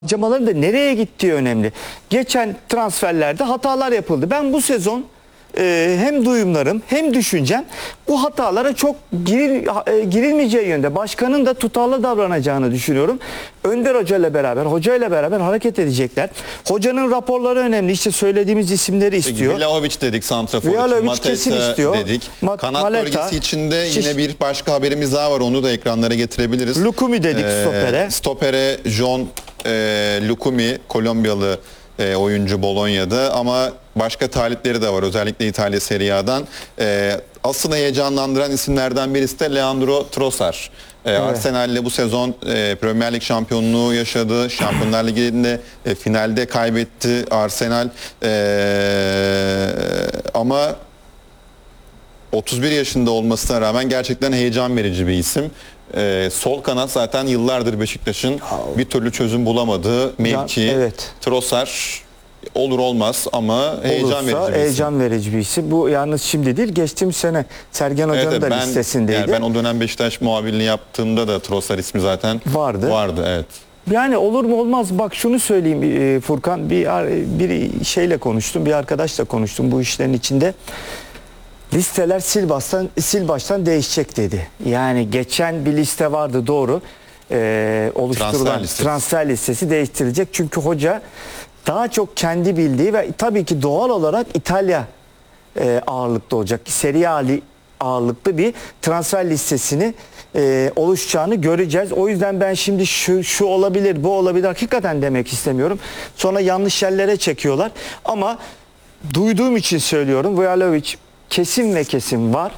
Harcamaların da nereye gittiği önemli. Geçen transferlerde hatalar yapıldı. Ben bu sezon hem duyumlarım hem düşüncem bu hatalara çok girilmeyeceği yönde. Başkanın da tutarlı davranacağını düşünüyorum. Önder Hoca ile beraber hareket edecekler. Hocanın raporları önemli. İşte söylediğimiz isimleri istiyor. Vlahovic dedik santrafor için. Vlahovic kesin istiyor. Dedik. Kanat Maleta, bölgesi içinde yine bir başka haberimiz daha var. Onu da ekranlara getirebiliriz. Lukumi dedik stopere. Stopere John Lukumi, Kolombiyalı oyuncu Bologna'da, ama başka talipleri de var, özellikle İtalya Serie A'dan. Asıl heyecanlandıran isimlerden birisi de Leandro Trossard. Evet. Arsenal'le bu sezon Premier Lig şampiyonluğu yaşadı. Şampiyonlar Ligi'nde finalde kaybetti Arsenal. Ama 31 yaşında olmasına rağmen gerçekten heyecan verici bir isim. Sol kanat zaten yıllardır Beşiktaş'ın bir türlü çözüm bulamadığı mevki. Evet. Trossard olur olmaz ama heyecan verici bir isim. Bu yalnız şimdi değil, geçtiğimiz sene Sergen Hoca'nın da listesindeydi. Yani ben o dönem Beşiktaş muhabirliğini yaptığımda da Trossard ismi zaten vardı. Evet. Yani olur mu olmaz, bak şunu söyleyeyim Furkan, bir şeyle konuştum, bir arkadaşla konuştum bu işlerin içinde. Listeler sil baştan değişecek dedi. Yani geçen bir liste vardı, doğru. Oluşturulan transfer listesi değiştirilecek. Çünkü hoca daha çok kendi bildiği ve tabii ki doğal olarak İtalya ağırlıklı olacak. Serie A ağırlıklı bir transfer listesini oluşacağını göreceğiz. O yüzden ben şimdi şu olabilir, bu olabilir hakikaten demek istemiyorum. Sonra yanlış yerlere çekiyorlar. Ama duyduğum için söylüyorum. Vlahovic kesin ve kesin var.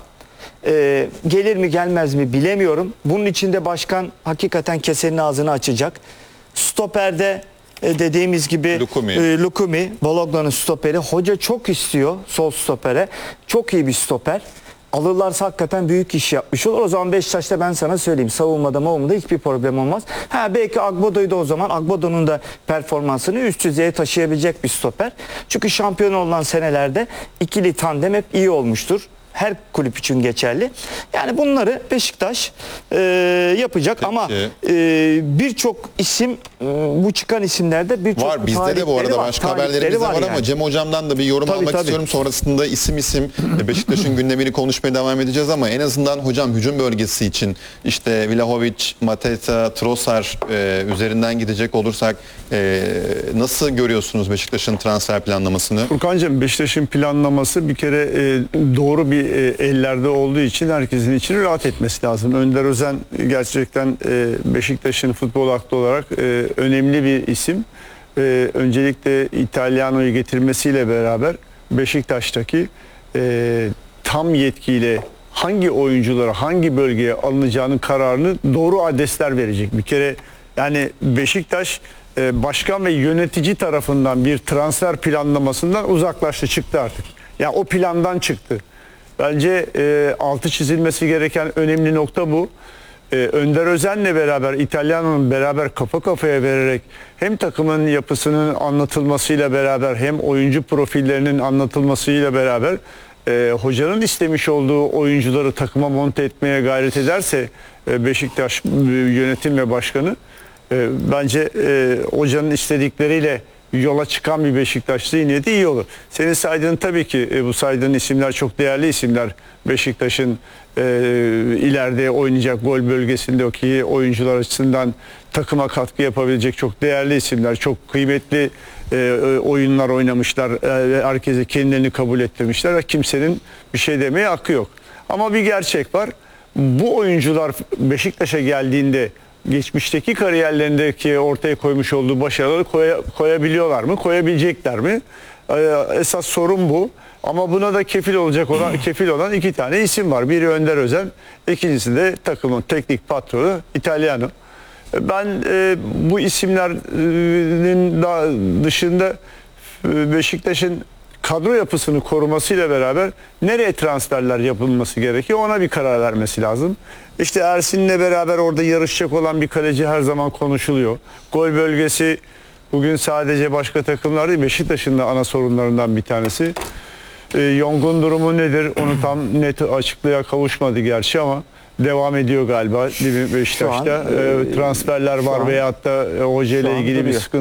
Gelir mi gelmez mi bilemiyorum. Bunun için de başkan hakikaten kesenin ağzını açacak. Stoper'de dediğimiz gibi Lukumi, Bologna'nın stoperi. Hoca çok istiyor sol stopere. Çok iyi bir stoper. Alırlarsa hakikaten büyük iş yapmış olur. O zaman Beşiktaş'ta ben sana söyleyeyim, savunmada hiçbir problem olmaz. Belki Agbodo'yu da o zaman Agbodo'nun da performansını üst düzeye taşıyabilecek bir stoper. Çünkü şampiyon olan senelerde ikili tandem hep iyi olmuştur. Her kulüp için geçerli. Yani bunları Beşiktaş yapacak. Peki. Ama birçok isim, bu çıkan isimlerde birçok var. Bizde de bu arada başka haberlerimiz de var yani. Ama Cem Hocam'dan da bir yorum almak istiyorum. Sonrasında isim Beşiktaş'ın gündemini konuşmaya devam edeceğiz ama en azından hocam hücum bölgesi için işte Vlahovic, Mateta, Trossard üzerinden gidecek olursak nasıl görüyorsunuz Beşiktaş'ın transfer planlamasını? Furkancığım, Beşiktaş'ın planlaması bir kere doğru bir ellerde olduğu için herkesin içini rahat etmesi lazım. Önder Özen gerçekten Beşiktaş'ın futbol aklı olarak önemli bir isim. Öncelikle İtalyano'yu getirmesiyle beraber Beşiktaş'taki tam yetkiyle hangi oyunculara, hangi bölgeye alınacağının kararını doğru adresler verecek. Bir kere yani Beşiktaş başkan ve yönetici tarafından bir transfer planlamasından uzaklaştı, çıktı artık. Ya o plandan çıktı. Bence altı çizilmesi gereken önemli nokta bu. Önder Özen'le beraber, İtalyano'nun beraber kafa kafaya vererek hem takımın yapısının anlatılmasıyla beraber hem oyuncu profillerinin anlatılmasıyla beraber hocanın istemiş olduğu oyuncuları takıma monte etmeye gayret ederse Beşiktaş yönetim ve başkanı bence hocanın istedikleriyle yola çıkan bir Beşiktaş zihniyeti iyi olur. Senin saydığın, tabii ki bu saydığın isimler çok değerli isimler. Beşiktaş'ın ileride oynayacak gol bölgesindeki oyuncular açısından takıma katkı yapabilecek çok değerli isimler. Çok kıymetli oyunlar oynamışlar. Herkese kendilerini kabul ettirmişler ve kimsenin bir şey demeye hakkı yok. Ama bir gerçek var. Bu oyuncular Beşiktaş'a geldiğinde geçmişteki kariyerlerindeki ortaya koymuş olduğu başarıları koyabiliyorlar mı? Koyabilecekler mi? Esas sorun bu. Ama buna da kefil olan iki tane isim var. Biri Önder Özen, ikincisi de takımın teknik patronu İtalyano. Ben bu isimlerin dışında Beşiktaş'ın kadro yapısını korumasıyla beraber nereye transferler yapılması gerekiyor, ona bir karar vermesi lazım. İşte Ersin'le beraber orada yarışacak olan bir kaleci her zaman konuşuluyor. Gol bölgesi bugün sadece başka takımlar değil, Beşiktaş'ın da ana sorunlarından bir tanesi. Yong'un durumu nedir? Onu tam net açıklığa kavuşmadı gerçi ama devam ediyor galiba değil mi Beşiktaş'ta? Transferler var veyahut da hoca ile ilgili bir sıkıntı.